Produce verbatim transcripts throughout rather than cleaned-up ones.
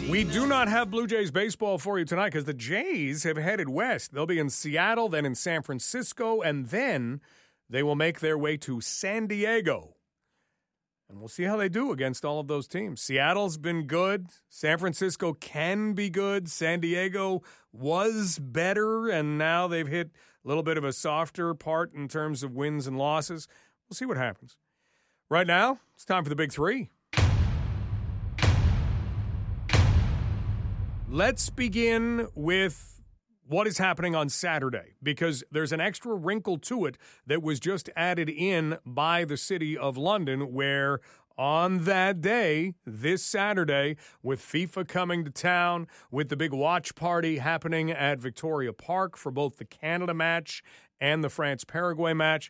We do not have Blue Jays baseball for you tonight because the Jays have headed west. They'll be in Seattle, then in San Francisco, and then they will make their way to San Diego. And we'll see how they do against all of those teams. Seattle's been good. San Francisco can be good. San Diego was better, and now they've hit a little bit of a softer part in terms of wins and losses. We'll see what happens. Right now, it's time for the Big Three. Let's begin with what is happening on Saturday, because there's an extra wrinkle to it that was just added in by the City of London, where on that day, this Saturday, with FIFA coming to town, with the big watch party happening at Victoria Park for both the Canada match and the France-Paraguay match,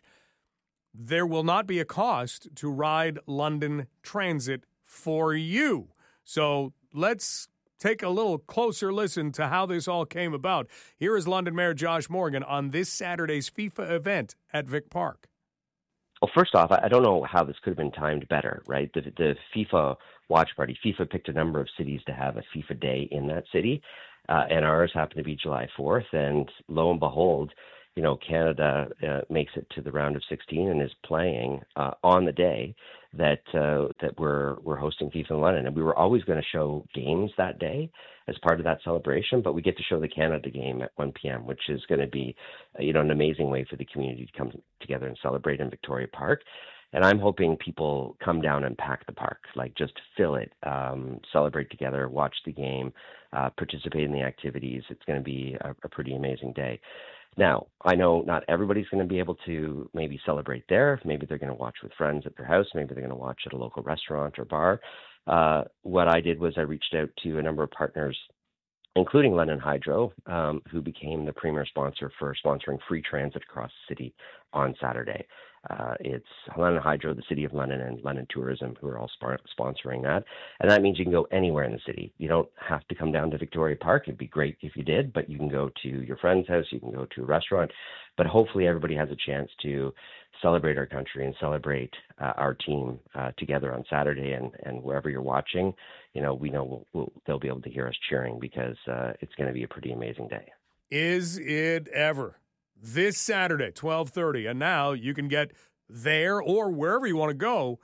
there will not be a cost to ride London Transit for you. So let's take a little closer listen to how this all came about. Here is London Mayor Josh Morgan on this Saturday's FIFA event at Vic Park. Well, first off, I don't know how this could have been timed better, right? The, the FIFA watch party, FIFA picked a number of cities to have a FIFA day in that city, uh, and ours happened to be July fourth, and lo and behold, you know, Canada uh, makes it to the round of sixteen and is playing uh, on the day that uh, that we're we're hosting FIFA in London. And we were always going to show games that day as part of that celebration, but we get to show the Canada game at one p.m., which is going to be, uh, you know, an amazing way for the community to come together and celebrate in Victoria Park. And I'm hoping people come down and pack the park, like just fill it, um, celebrate together, watch the game, uh, participate in the activities. It's going to be a, a pretty amazing day. Now, I know not everybody's going to be able to maybe celebrate there. Maybe they're going to watch with friends at their house. Maybe they're going to watch at a local restaurant or bar. Uh, what I did was I reached out to a number of partners, including London Hydro, um, who became the premier sponsor for sponsoring free transit across the city on Saturday. Uh, it's London Hydro, the City of London, and London Tourism who are all sp- sponsoring that. And that means you can go anywhere in the city. You don't have to come down to Victoria Park. It'd be great if you did, but you can go to your friend's house, you can go to a restaurant. But hopefully everybody has a chance to celebrate our country and celebrate uh, our team uh, together on Saturday. And, and wherever you're watching, you know, we know we'll, we'll, they'll be able to hear us cheering because uh, it's going to be a pretty amazing day. Is it ever? This Saturday, twelve thirty, and now you can get there or wherever you want to go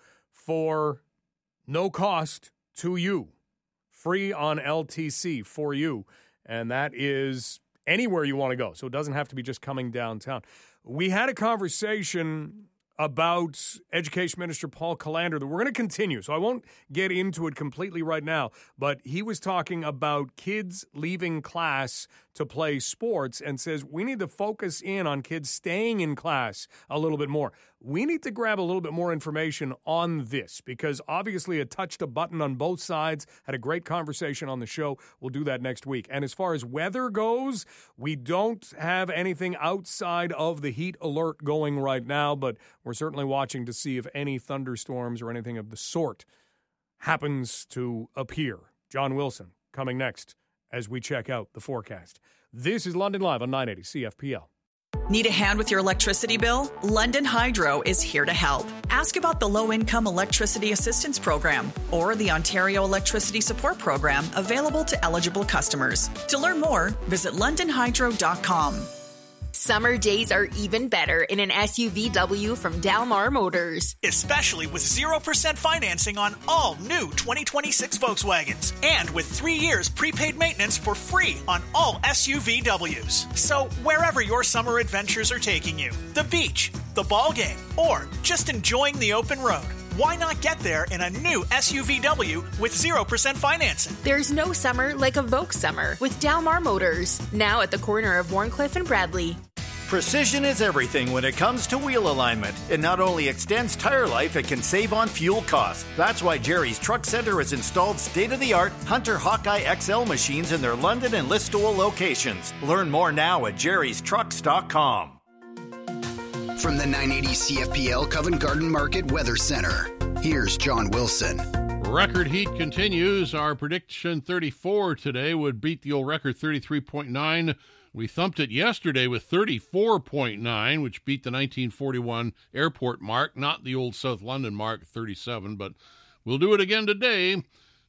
for no cost to you, free on L T C for you, and that is anywhere you want to go, so it doesn't have to be just coming downtown. We had a conversation about Education Minister Paul Calandra that we're going to continue, so I won't get into it completely right now, but he was talking about kids leaving class to play sports and says we need to focus in on kids staying in class a little bit more. We need to grab a little bit more information on this because obviously it touched a button on both sides, had a great conversation on the show. We'll do that next week. And as far as weather goes, we don't have anything outside of the heat alert going right now, but we're certainly watching to see if any thunderstorms or anything of the sort happens to appear. John Wilson coming next as we check out the forecast. This is London Live on nine eighty C F P L. Need a hand with your electricity bill? London Hydro is here to help. Ask about the Low-Income Electricity Assistance Program or the Ontario Electricity Support Program available to eligible customers. To learn more, visit london hydro dot com. Summer days are even better in an S U V W from Dalmar Motors. Especially with zero percent financing on all new twenty twenty-six Volkswagens. And with three years prepaid maintenance for free on all S U V Ws. So wherever your summer adventures are taking you, the beach, the ball game, or just enjoying the open road, why not get there in a new S U V W with zero percent financing? There's no summer like a Volks summer with Dalmar Motors. Now at the corner of Warncliffe and Bradley. Precision is everything when it comes to wheel alignment. It not only extends tire life, it can save on fuel costs. That's why Jerry's Truck Center has installed state-of-the-art Hunter Hawkeye X L machines in their London and Listowel locations. Learn more now at jerrys trucks dot com. From the nine eighty C F P L Covent Garden Market Weather Center, here's John Wilson. Record heat continues. Our prediction thirty-four today would beat the old record thirty-three point nine. We thumped it yesterday with thirty-four point nine, which beat the nineteen forty-one airport mark, not the old South London mark, thirty-seven, but we'll do it again today.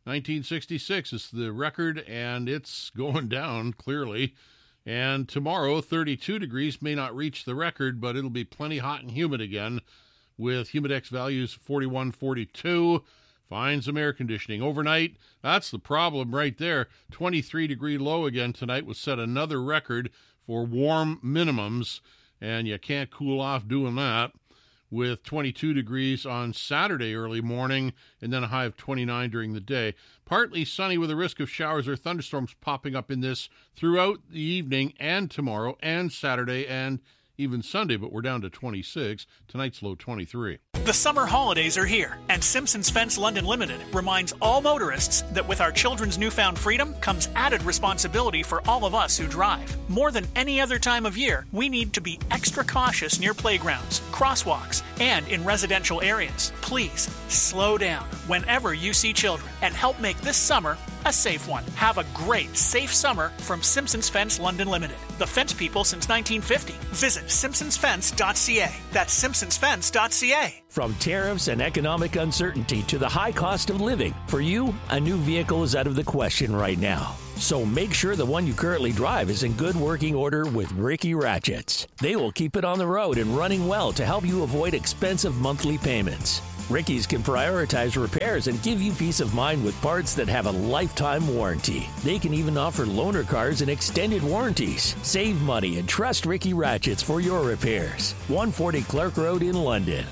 nineteen sixty-six is the record, and it's going down clearly. And tomorrow, thirty-two degrees may not reach the record, but it'll be plenty hot and humid again with Humidex values forty-one, forty-two. Find some air conditioning. Overnight, that's the problem right there. twenty-three degree low again tonight will set another record for warm minimums, and you can't cool off doing that, with twenty-two degrees on Saturday early morning and then a high of twenty-nine during the day. Partly sunny with a risk of showers or thunderstorms popping up in this throughout the evening and tomorrow and Saturday and even Sunday, but we're down to twenty-six. Tonight's low twenty-three. The summer holidays are here, and Simpsons Fence London Limited reminds all motorists that with our children's newfound freedom comes added responsibility for all of us who drive. More than any other time of year, we need to be extra cautious near playgrounds, crosswalks, and in residential areas. Please slow down whenever you see children and help make this summer a safe one. Have a great, safe summer from Simpsons Fence London Limited. The fence people since nineteen fifty. Visit simpsons fence dot c a. That's simpsons fence dot c a. From tariffs and economic uncertainty to the high cost of living, for you, a new vehicle is out of the question right now. So make sure the one you currently drive is in good working order with Ricky Ratchets. They will keep it on the road and running well to help you avoid expensive monthly payments. Ricky's can prioritize repairs and give you peace of mind with parts that have a lifetime warranty. They can even offer loaner cars and extended warranties. Save money and trust Ricky Ratchets for your repairs. one forty Clark Road in London.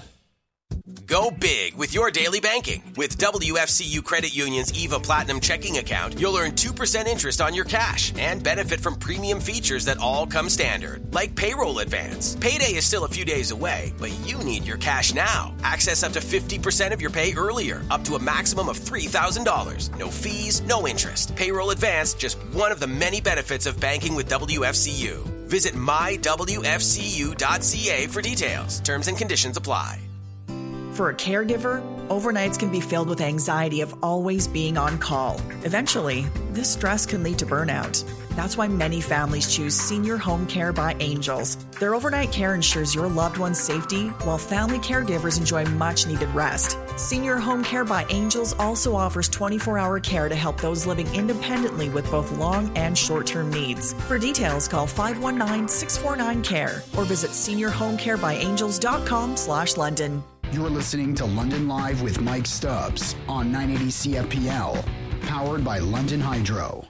Go big with your daily banking. With W F C U Credit Union's EVA Platinum checking account, you'll earn two percent interest on your cash and benefit from premium features that all come standard, like payroll advance. Payday is still a few days away, but you need your cash now. Access up to fifty percent of your pay earlier, up to a maximum of three thousand dollars. No fees, no interest. Payroll advance, just one of the many benefits of banking with W F C U. Visit my w f c u dot c a for details. Terms and conditions apply. For a caregiver, overnights can be filled with anxiety of always being on call. Eventually, this stress can lead to burnout. That's why many families choose Senior Home Care by Angels. Their overnight care ensures your loved one's safety, while family caregivers enjoy much-needed rest. Senior Home Care by Angels also offers twenty-four hour care to help those living independently with both long and short-term needs. For details, call five one nine, six four nine, C A R E or visit senior home care by angels dot com slash London. You're listening to London Live with Mike Stubbs on nine eighty C F P L, powered by London Hydro.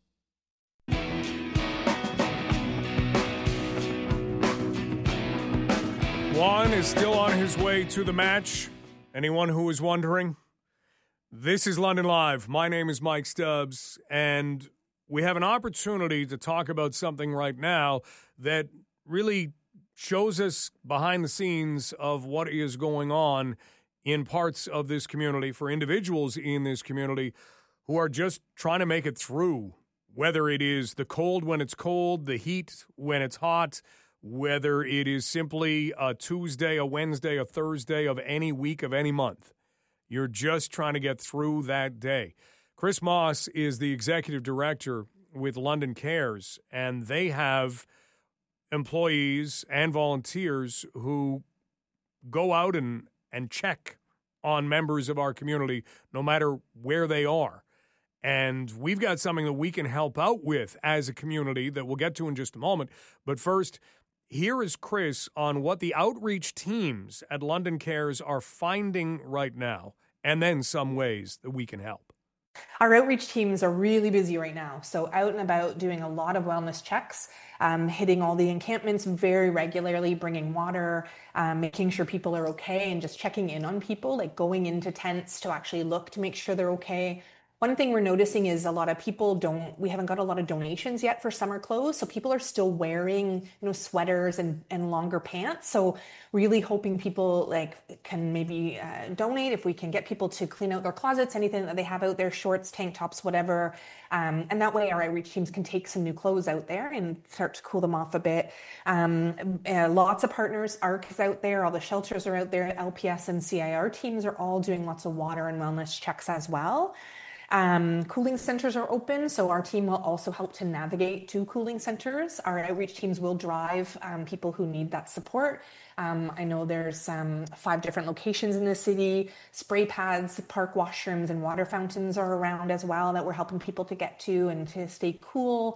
Juan is still on his way to the match. Anyone who is wondering? This is London Live. My name is Mike Stubbs, and we have an opportunity to talk about something right now that really shows us behind the scenes of what is going on in parts of this community for individuals in this community who are just trying to make it through, whether it is the cold when it's cold, the heat when it's hot, whether it is simply a Tuesday, a Wednesday, a Thursday of any week of any month. You're just trying to get through that day. Chris Moss is the executive director with London Cares, and they have employees and volunteers who go out and, and check on members of our community no matter where they are. And we've got something that we can help out with as a community that we'll get to in just a moment. But first, here is Chris on what the outreach teams at London Cares are finding right now, and then some ways that we can help. Our outreach teams are really busy right now. So out and about doing a lot of wellness checks, um, hitting all the encampments very regularly, bringing water, um, making sure people are okay, and just checking in on people, like going into tents to actually look to make sure they're okay. One thing we're noticing is a lot of people don't, we haven't got a lot of donations yet for summer clothes. So people are still wearing, you know, sweaters and, and longer pants. So really hoping people like can maybe uh, donate if we can get people to clean out their closets, anything that they have out there, shorts, tank tops, whatever. Um, and that way our outreach teams can take some new clothes out there and start to cool them off a bit. Um, uh, lots of partners, A R C is out there, all the shelters are out there, L P S and C I R teams are all doing lots of water and wellness checks as well. Um, cooling centers are open, so our team will also help to navigate to cooling centers. Our outreach teams will drive um, people who need that support. Um, I know there's um, five different locations in the city. Spray pads, park washrooms, and water fountains are around as well that we're helping people to get to and to stay cool.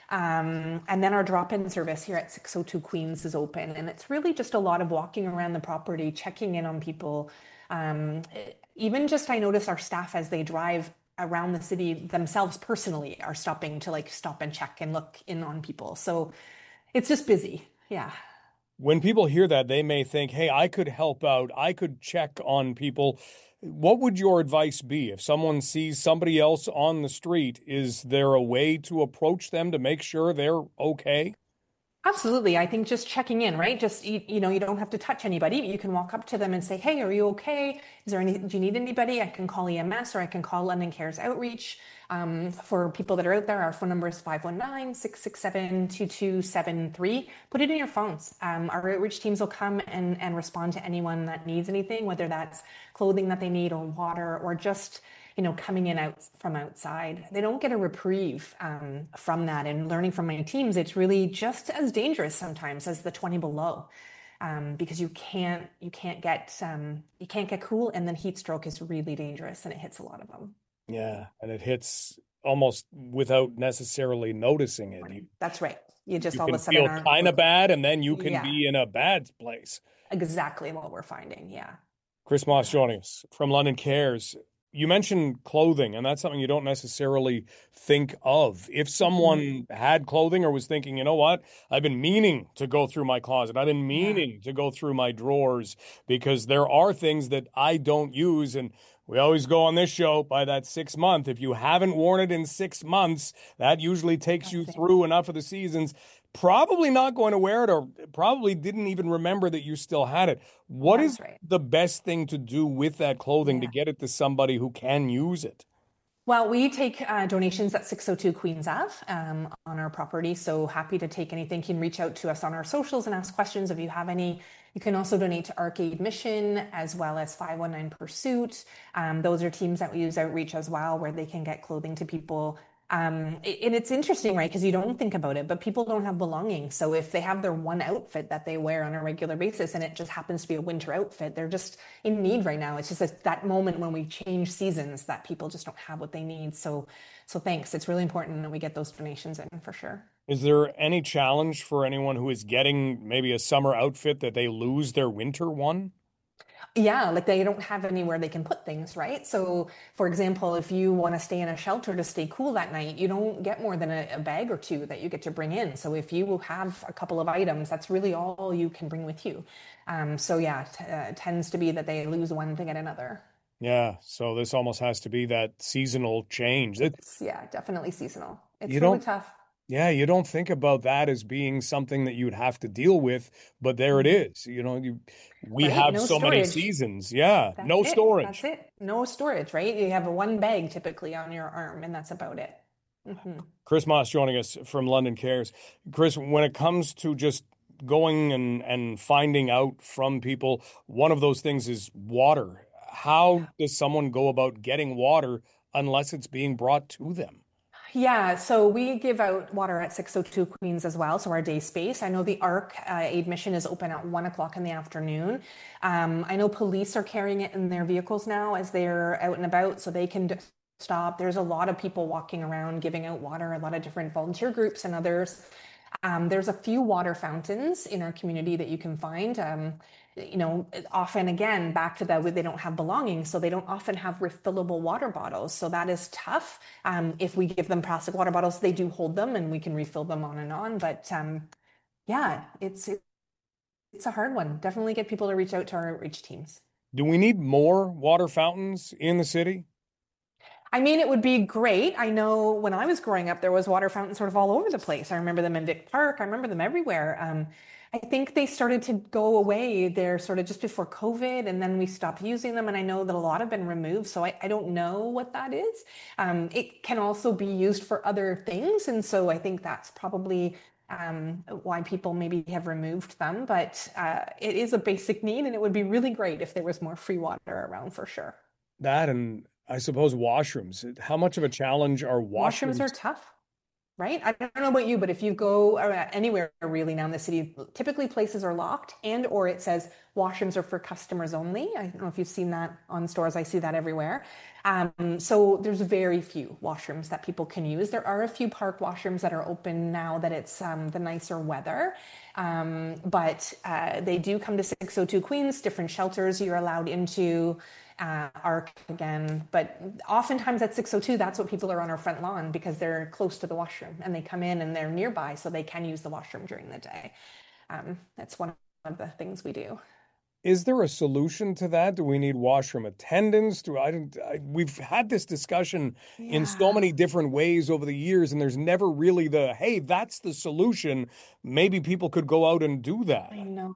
Um, and then our drop-in service here at six oh two Queens is open. And it's really just a lot of walking around the property, checking in on people. Um, even just, I notice our staff as they drive around the city themselves personally are stopping to like stop and check and look in on people. So it's just busy. Yeah. When people hear that, they may think, hey, I could help out. I could check on people. What would your advice be if someone sees somebody else on the street? Is there a way to approach them to make sure they're okay? Absolutely. I think just checking in, right? Just, you, you know, you don't have to touch anybody. You can walk up to them and say, hey, are you okay? Is there any, do you need anybody? I can call E M S or I can call London Cares Outreach. Um, for people that are out there, our phone number is five one nine, six six seven, two two seven three. Put it in your phones. Um, our outreach teams will come and, and respond to anyone that needs anything, whether that's clothing that they need or water or just, you know, coming in out from outside. They don't get a reprieve um, from that. And learning from my teams, it's really just as dangerous sometimes as the twenty below, um, because you can't you can't get um, you can't get cool, and then heat stroke is really dangerous and it hits a lot of them. Yeah, and it hits almost without necessarily noticing it. You, That's right. You just you all can of a sudden feel are kind of bad, and then you can Yeah. be in a bad place. Exactly what we're finding. Yeah. Chris Moss joining us from London Cares. You mentioned clothing, and that's something you don't necessarily think of. If someone had clothing or was thinking, you know what, I've been meaning to go through my closet, I've been meaning to go through my drawers, because there are things that I don't use. And we always go on this show by that six month. If you haven't worn it in six months, that usually takes you through enough of the seasons. Probably not going to wear it, or probably didn't even remember that you still had it. What That's is right. the best thing to do with that clothing to get it to somebody who can use it? Well, we take uh, donations at six oh two Queens Ave um, on our property. So happy to take anything. You can reach out to us on our socials and ask questions if you have any. You can also donate to Arcade Mission as well as five one nine Pursuit. Um, those are teams that we use outreach as well, where they can get clothing to people. Um, and it's interesting, right? Because you don't think about it, but people don't have belongings. So if they have their one outfit that they wear on a regular basis and it just happens to be a winter outfit, they're just in need right now. It's just that, that moment when we change seasons that people just don't have what they need. So, so thanks. It's really important that we get those donations in for sure. Is there any challenge for anyone who is getting maybe a summer outfit that they lose their winter one? Yeah, like they don't have anywhere they can put things, right? So, for example, if you want to stay in a shelter to stay cool that night, you don't get more than a, a bag or two that you get to bring in. So if you have a couple of items, that's really all you can bring with you. Um, so yeah, t- uh, it tends to be that they lose one to get another. Yeah, so this almost has to be that seasonal change. It, It's, yeah, definitely seasonal. It's You really don't- tough. yeah, you don't think about that as being something that you'd have to deal with, but there it is. You know, you, we Right, have no so many storage. seasons. Yeah, That's no it. storage. That's it. No storage, right? You have a one bag typically on your arm, and that's about it. hmm Chris Moss joining us from London Cares. Chris, when it comes to just going and, and finding out from people, one of those things is water. How does someone go about getting water unless it's being brought to them? Yeah, so we give out water at six oh two Queens as well, so our day space. I know the ARC uh, Aid Mission is open at one o'clock in the afternoon. Um, I know police are carrying it in their vehicles now as they're out and about, so they can d- stop. There's a lot of people walking around giving out water, a lot of different volunteer groups and others. Um, there's a few water fountains in our community that you can find. Um, you know, often again, back to that, they don't have belongings, so they don't often have refillable water bottles. So that is tough. Um, if we give them plastic water bottles, they do hold them and we can refill them on and on. But um, yeah, it's it's a hard one. Definitely get people to reach out to our outreach teams. Do we need more water fountains in the city? I mean, it would be great. I know when I was growing up, there was water fountains sort of all over the place. I remember them in Vic Park. I remember them everywhere. Um, I think they started to go away there sort of just before COVID, and then we stopped using them. And I know that a lot have been removed, so I, I don't know what that is. Um, it can also be used for other things. And so I think that's probably um, why people maybe have removed them. But uh, it is a basic need, and it would be really great if there was more free water around for sure. That, and I suppose washrooms. How much of a challenge are washrooms? Washrooms are tough. Right? I don't know about you, but if you go anywhere really now in the city, typically places are locked and or it says washrooms are for customers only. I don't know if you've seen that on stores. I see that everywhere. Um, so there's very few washrooms that people can use. There are a few park washrooms that are open now that it's um, the nicer weather. Um, but uh, they do come to six oh two Queens, different shelters you're allowed into. Uh, ARC again, but oftentimes at six oh two, that's what people are on our front lawn because they're close to the washroom and they come in and they're nearby so they can use the washroom during the day. Um, that's one of the things we do. Is there a solution to that? Do we need washroom attendants? Do I, I we've had this discussion yeah. in so many different ways over the years, and there's never really the, hey, that's the solution. Maybe people could go out and do that. I know.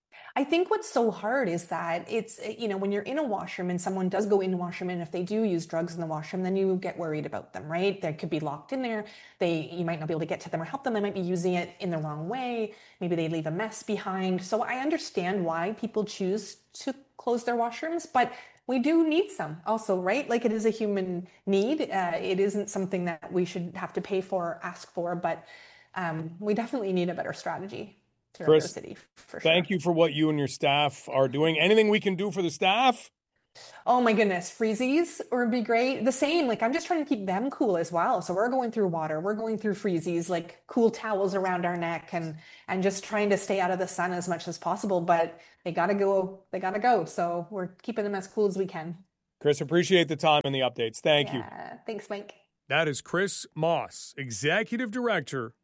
I think what's so hard is that it's, you know, when you're in a washroom and someone does go in the washroom and if they do use drugs in the washroom, then you get worried about them, right? They could be locked in there. They, you might not be able to get to them or help them. They might be using it in the wrong way. Maybe they leave a mess behind. So I understand why people choose to close their washrooms, but we do need some also, right? Like it is a human need. Uh, it isn't something that we should have to pay for or ask for, but um, we definitely need a better strategy. Chris, city, for sure. Thank you for what you and your staff are doing. Anything we can do for the staff? Oh my goodness, freezies would be great. The same, like I'm just trying to keep them cool as well. So we're going through water, we're going through freezies, like cool towels around our neck and and just trying to stay out of the sun as much as possible. But they gotta go, they gotta go. So we're keeping them as cool as we can. Chris, appreciate the time and the updates. Thank yeah, you. Thanks, Mike. That is Chris Moss, Executive Director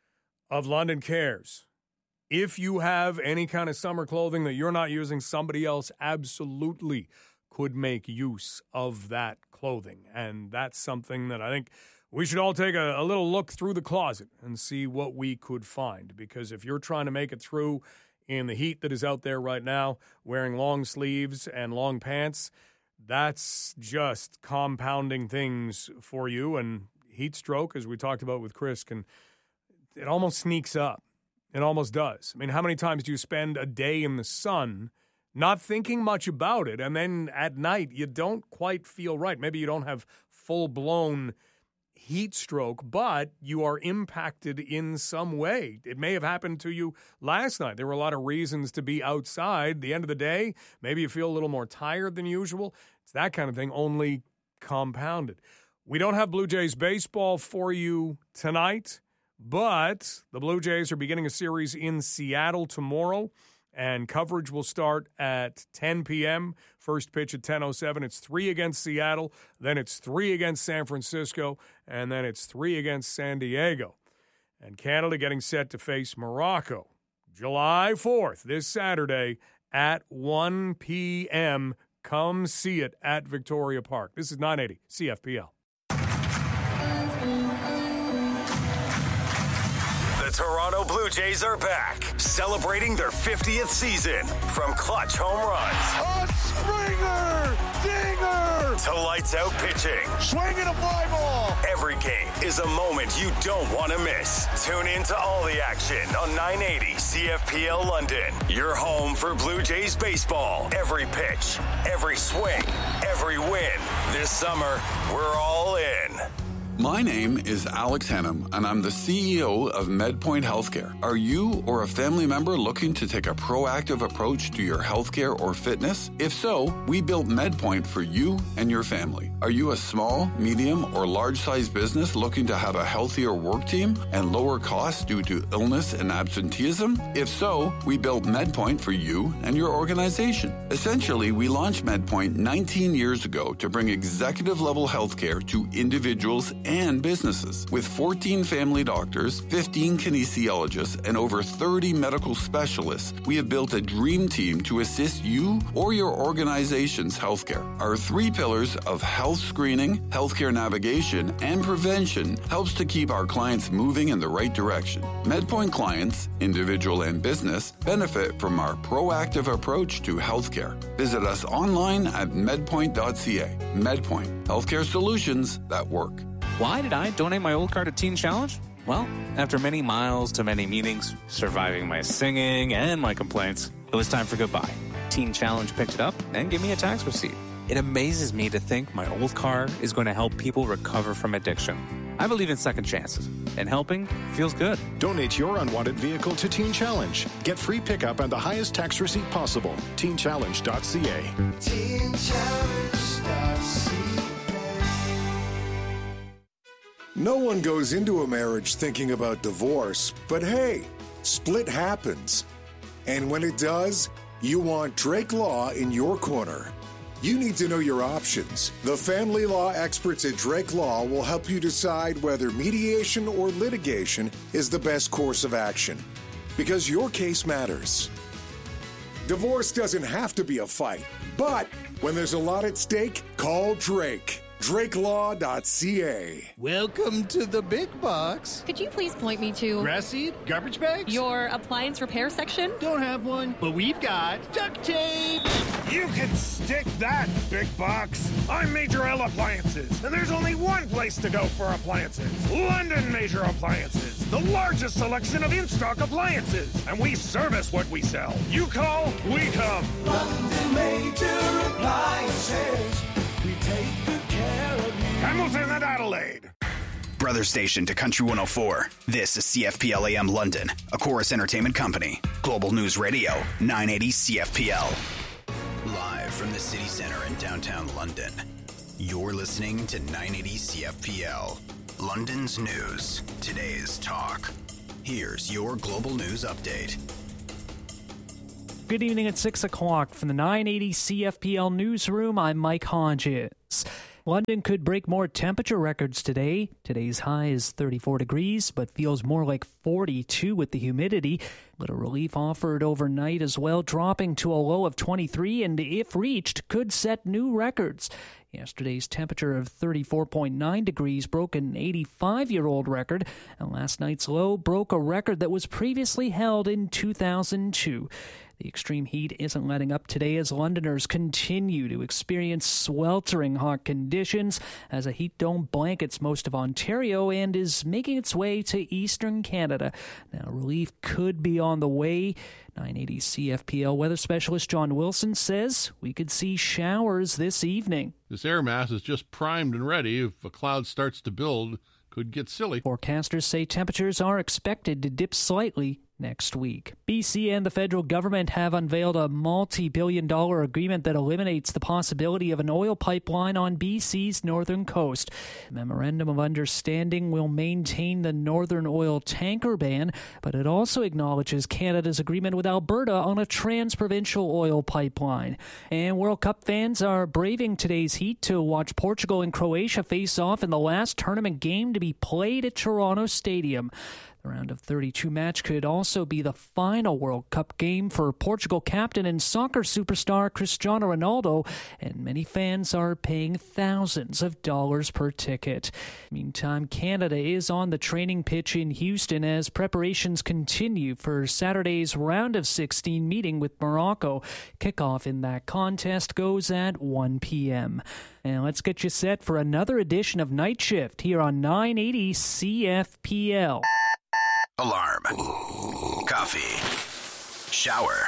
of London Cares. If you have any kind of summer clothing that you're not using, somebody else absolutely could make use of that clothing. And that's something that I think we should all take a, a little look through the closet and see what we could find. Because if you're trying to make it through in the heat that is out there right now, wearing long sleeves and long pants, that's just compounding things for you. And heat stroke, as we talked about with Chris, can it almost sneaks up. It almost does. I mean, how many times do you spend a day in the sun not thinking much about it, and then at night you don't quite feel right? Maybe you don't have full-blown heat stroke, but you are impacted in some way. It may have happened to you last night. There were a lot of reasons to be outside. At the end of the day, maybe you feel a little more tired than usual. It's that kind of thing, only compounded. We don't have Blue Jays baseball for you tonight. But the Blue Jays are beginning a series in Seattle tomorrow, and coverage will start at ten p.m. First pitch at ten oh seven. It's three against Seattle, then it's three against San Francisco, and then it's three against San Diego. And Canada getting set to face Morocco July fourth, this Saturday at one p.m. Come see it at Victoria Park. This is nine eighty C F P L. Toronto Blue Jays are back, celebrating their fiftieth season. From clutch home runs, a Springer, dinger, to lights out pitching, swinging a fly ball. Every game is a moment you don't want to miss. Tune in to all the action on nine eighty C F P L London. Your home for Blue Jays baseball. Every pitch, every swing, every win. This summer, we're all in. My name is Alex Hennum, and I'm the C E O of MedPoint Healthcare. Are you or a family member looking to take a proactive approach to your healthcare or fitness? If so, we built MedPoint for you and your family. Are you a small, medium, or large-sized business looking to have a healthier work team and lower costs due to illness and absenteeism? If so, we built MedPoint for you and your organization. Essentially, we launched MedPoint nineteen years ago to bring executive-level healthcare to individuals and businesses. With fourteen family doctors, fifteen kinesiologists, and over thirty medical specialists, we have built a dream team to assist you or your organization's healthcare. Our three pillars of health screening, healthcare navigation, and prevention helps to keep our clients moving in the right direction. MedPoint clients, individual and business, benefit from our proactive approach to healthcare. Visit us online at medpoint dot c a. MedPoint, healthcare solutions that work. Why did I donate my old car to Teen Challenge? Well, after many miles to many meetings, surviving my singing and my complaints, it was time for goodbye. Teen Challenge picked it up and gave me a tax receipt. It amazes me to think my old car is going to help people recover from addiction. I believe in second chances, and helping feels good. Donate your unwanted vehicle to Teen Challenge. Get free pickup and the highest tax receipt possible. teen challenge dot c a. teen challenge dot c a. No one goes into a marriage thinking about divorce, but hey, split happens. And when it does, you want Drake Law in your corner. You need to know your options. The family law experts at Drake Law will help you decide whether mediation or litigation is the best course of action. Because your case matters. Divorce doesn't have to be a fight, but when there's a lot at stake, call Drake. drake law dot c a. Welcome to the big box. Could you please point me to... Grass seed? Garbage bags? Your appliance repair section? Don't have one, but we've got duct tape. You can stick that, big box. I'm Major L Appliances, and there's only one place to go for appliances. London Major Appliances, the largest selection of in-stock appliances. And we service what we sell. You call, we come. London Major Appliances. We take good care of you. Hamilton and Adelaide. Brother station to Country one oh four. This is C F P L A M London, a Chorus Entertainment Company. Global News Radio, nine eighty C F P L. Live from the city center in downtown London. You're listening to nine eighty C F P L. London's news, today's talk. Here's your global news update. Good evening at six o'clock from the nine eighty C F P L newsroom. I'm Mike Hodges. London could break more temperature records today. Today's high is thirty-four degrees, but feels more like forty-two with the humidity. Little relief offered overnight as well, dropping to a low of twenty-three, and if reached, could set new records. Yesterday's temperature of thirty-four point nine degrees broke an eighty-five-year-old record, and last night's low broke a record that was previously held in two thousand two. The extreme heat isn't letting up today as Londoners continue to experience sweltering hot conditions as a heat dome blankets most of Ontario and is making its way to eastern Canada. Now, relief could be on the way. nine eighty C F P L weather specialist John Wilson says we could see showers this evening. This air mass is just primed and ready. If a cloud starts to build, could get silly. Forecasters say temperatures are expected to dip slightly next week. B C and the federal government have unveiled a multi-billion dollar agreement that eliminates the possibility of an oil pipeline on B C's northern coast. The Memorandum of Understanding will maintain the northern oil tanker ban, but it also acknowledges Canada's agreement with Alberta on a trans-provincial oil pipeline. And World Cup fans are braving today's heat to watch Portugal and Croatia face off in the last tournament game to be played at Toronto Stadium. The round of thirty-two match could also be the final World Cup game for Portugal captain and soccer superstar Cristiano Ronaldo, and many fans are paying thousands of dollars per ticket. Meantime, Canada is on the training pitch in Houston as preparations continue for Saturday's round of sixteen meeting with Morocco. Kickoff in that contest goes at one p.m. And let's get you set for another edition of Night Shift here on nine eighty C F P L. Alarm. Coffee. Shower.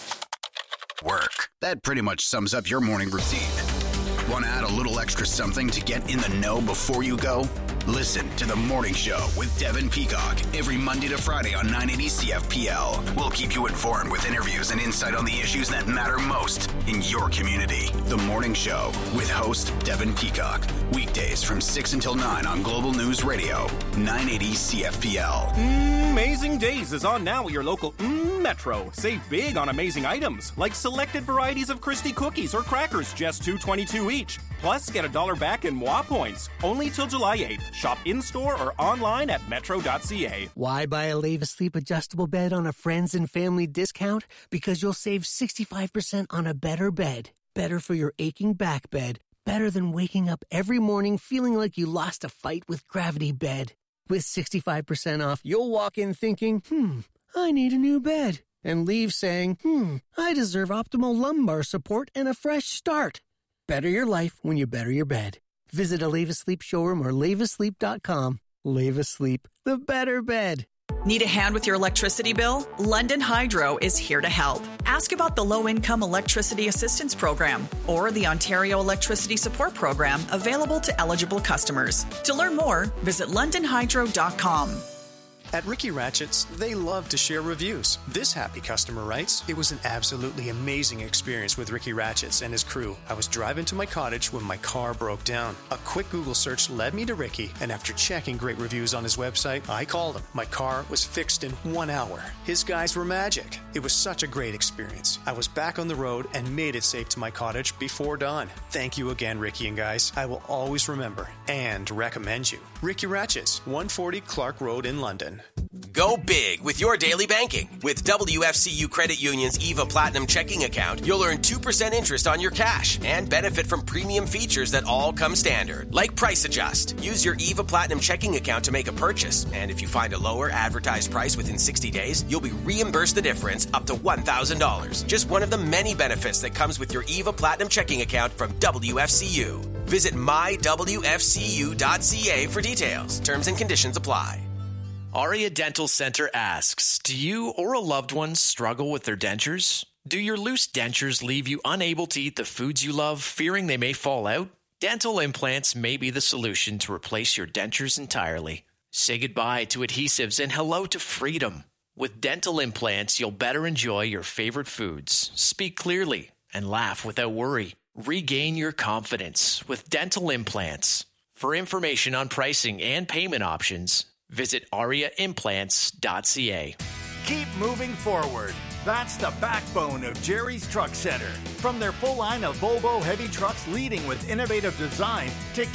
Work. That pretty much sums up your morning routine. Want to add a little extra something to get in the know before you go? Listen to The Morning Show with Devin Peacock every Monday to Friday on nine eighty C F P L. We'll keep you informed with interviews and insight on the issues that matter most in your community. The Morning Show with host Devin Peacock. Weekdays from six until nine on Global News Radio, nine eighty C F P L. Amazing Days is on now at your local mm, Metro. Save big on amazing items like selected varieties of Christie cookies or crackers, just two twenty-two each. Plus, get a dollar back in M W A points. Only till July eighth. Shop in-store or online at metro dot c a. Why buy a Lave Asleep adjustable bed on a friends and family discount? Because you'll save sixty-five percent on a better bed. Better for your aching back bed. Better than waking up every morning feeling like you lost a fight with Gravity Bed. With sixty-five percent off, you'll walk in thinking, hmm, I need a new bed. And leave saying, hmm, I deserve optimal lumbar support and a fresh start. Better your life when you better your bed. Visit a Lave Asleep showroom or lave asleep dot com. Lave Asleep, the better bed. Need a hand with your electricity bill? London Hydro is here to help. Ask about the Low-Income Electricity Assistance Program or the Ontario Electricity Support Program available to eligible customers. To learn more, visit london hydro dot com. At Ricky Ratchets, they love to share reviews. This happy customer writes, "It was an absolutely amazing experience with Ricky Ratchets and his crew. I was driving to my cottage when my car broke down. A quick Google search led me to Ricky, and after checking great reviews on his website, I called him. My car was fixed in one hour. His guys were magic. It was such a great experience. I was back on the road and made it safe to my cottage before dawn. Thank you again, Ricky and guys. I will always remember and recommend you. Ricky Ratchets, one forty Clark Road in London." Go big with your daily banking. With W F C U Credit Union's EVA Platinum checking account, you'll earn two percent interest on your cash and benefit from premium features that all come standard, like Price Adjust. Use your EVA Platinum checking account to make a purchase, and if you find a lower advertised price within sixty days, you'll be reimbursed the difference up to one thousand dollars. Just one of the many benefits that comes with your EVA Platinum checking account from W F C U. Visit my w f c u dot c a for details. Terms and conditions apply. Aria Dental Center asks, do you or a loved one struggle with their dentures? Do your loose dentures leave you unable to eat the foods you love, fearing they may fall out? Dental implants may be the solution to replace your dentures entirely. Say goodbye to adhesives and hello to freedom. With dental implants, you'll better enjoy your favorite foods, speak clearly, and laugh without worry. Regain your confidence with dental implants. For information on pricing and payment options, visit aria implants dot c a. Keep moving forward. That's the backbone of Jerry's Truck Center. From their full line of Volvo heavy trucks leading with innovative design to